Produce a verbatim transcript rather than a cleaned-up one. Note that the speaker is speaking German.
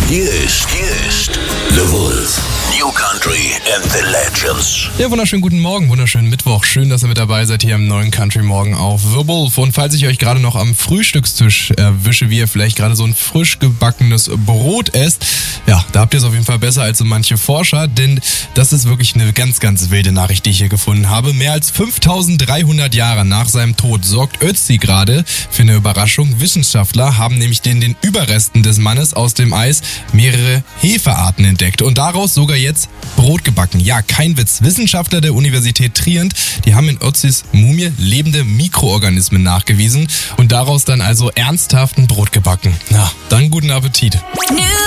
Hier ist, hier ist The Wolf. New Country and the Legends. Ja, wunderschönen guten Morgen, wunderschönen Mittwoch. Schön, dass ihr mit dabei seid hier im neuen Country Morgen auf The Wolf. Und falls ich euch gerade noch am Frühstückstisch erwische, wie ihr vielleicht gerade so ein frisch gebackenes Brot esst, ja, da habt ihr es auf jeden Fall besser als so manche Forscher, denn das ist wirklich eine ganz, ganz wilde Nachricht, die ich hier gefunden habe. Mehr als fünftausenddreihundert Jahre nach seinem Tod sorgt Ötzi gerade für eine Überraschung. Wissenschaftler haben nämlich in den Überresten des Mannes aus dem Eis mehrere Hefearten entdeckt und daraus sogar jetzt Brot gebacken. Ja, kein Witz. Wissenschaftler der Universität Trient, die haben in Ötzis Mumie lebende Mikroorganismen nachgewiesen und daraus dann also ernsthaft ein Brot gebacken. Na, dann guten Appetit.